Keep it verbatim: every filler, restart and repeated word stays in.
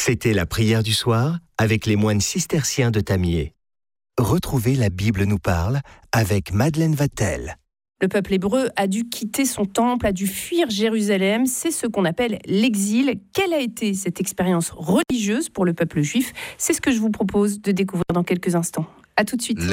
C'était la prière du soir avec les moines cisterciens de Tamier. Retrouvez La Bible nous parle avec Madeleine Vatel. Le peuple hébreu a dû quitter son temple, a dû fuir Jérusalem. C'est ce qu'on appelle l'exil. Quelle a été cette expérience religieuse pour le peuple juif ? C'est ce que je vous propose de découvrir dans quelques instants. À tout de suite.